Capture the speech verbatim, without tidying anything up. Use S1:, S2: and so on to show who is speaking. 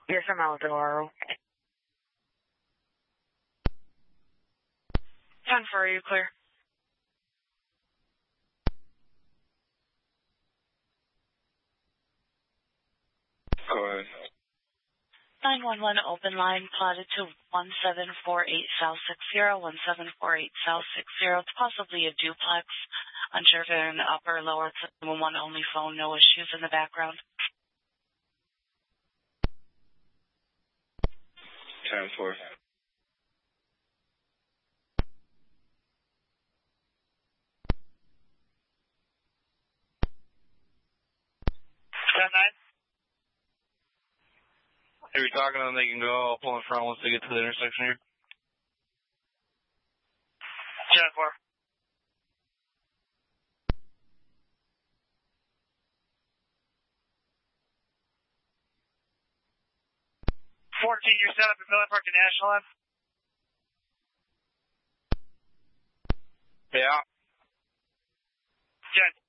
S1: Yes, I'm Eldoro. ten four, are you clear?
S2: Go ahead.
S1: nine one one open line plotted to one seven four eight South six zero, one seven four eight South six zero. It's possibly a duplex. Unsure if they're in the upper or lower. It's a one only phone, no issues in the background.
S2: ten four.
S3: ten nine.
S2: If you're talking to them, they can go. I'll pull in front once they get to the intersection here.
S3: ten four. fourteen, you're set up at Miller Park and National Ave?
S2: Yeah.
S3: ten.